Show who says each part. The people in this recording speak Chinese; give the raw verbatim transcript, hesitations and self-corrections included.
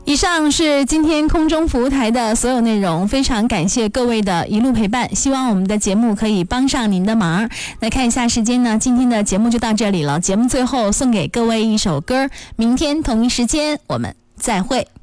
Speaker 1: 以上是今天空中服务台的所有内容，非常感谢各位的一路陪伴，希望我们的节目可以帮上您的忙。来看一下时间呢，今天的节目就到这里了。节目最后送给各位一首歌，明天同一时间我们再会。